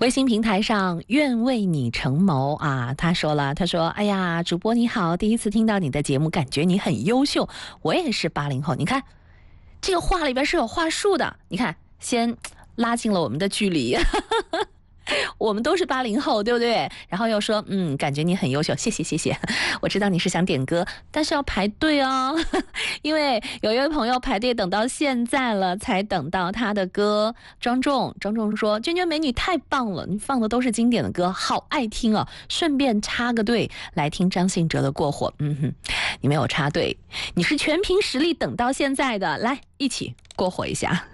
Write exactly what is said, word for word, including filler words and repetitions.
微信平台上愿为你成谋啊，他说了，他说，哎呀，主播你好，第一次听到你的节目，感觉你很优秀，我也是八零后，你看这个话里边是有话术的，你看先拉近了我们的距离。我们都是八零后，对不对？然后又说，嗯，感觉你很优秀，谢谢谢谢。我知道你是想点歌，但是要排队哦，因为有一位朋友排队等到现在了，才等到他的歌。庄重，庄重说，娟娟美女太棒了，你放的都是经典的歌，好爱听哦。顺便插个队来听张信哲的《过火》。嗯哼，你没有插队，你是全凭实力等到现在的，来一起过火一下。